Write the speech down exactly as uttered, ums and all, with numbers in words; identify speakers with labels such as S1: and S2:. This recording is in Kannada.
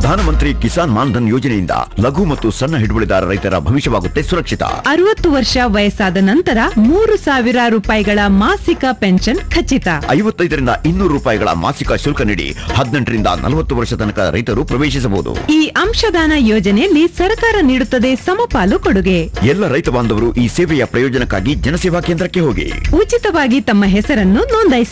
S1: ಪ್ರಧಾನಮಂತ್ರಿ ಕಿಸಾನ್ ಮಾನ್ಧನ್ ಯೋಜನೆಯಿಂದ ಲಘು ಮತ್ತು ಸಣ್ಣ ಹಿಡುವಳಿದಾರ ರೈತರ ಭವಿಷ್ಯವಾಗುತ್ತೆ ಸುರಕ್ಷಿತ.
S2: ಅರವತ್ತು ವರ್ಷ ವಯಸ್ಸಾದ ನಂತರ ಮೂರು ಸಾವಿರ ರೂಪಾಯಿಗಳ ಮಾಸಿಕ ಪೆನ್ಷನ್ ಖಚಿತ.
S1: ಐವತ್ತೈದರಿಂದ ಇನ್ನೂರು ರೂಪಾಯಿಗಳ ಮಾಸಿಕ ಶುಲ್ಕ ನೀಡಿ ಹದಿನೆಂಟರಿಂದ ನಲವತ್ತು ವರ್ಷ ತನಕ ರೈತರು ಪ್ರವೇಶಿಸಬಹುದು.
S2: ಈ ಅಂಶದಾನ ಯೋಜನೆಯಲ್ಲಿ ಸರ್ಕಾರ ನೀಡುತ್ತದೆ ಸಮಪಾಲು ಕೊಡುಗೆ.
S1: ಎಲ್ಲ ರೈತ ಬಾಂಧವರು ಈ ಸೇವೆಯ ಪ್ರಯೋಜನಕ್ಕಾಗಿ ಜನಸೇವಾ ಕೇಂದ್ರಕ್ಕೆ ಹೋಗಿ
S2: ಉಚಿತವಾಗಿ ತಮ್ಮ ಹೆಸರನ್ನು ನೋಂದಾಯಿಸಿ.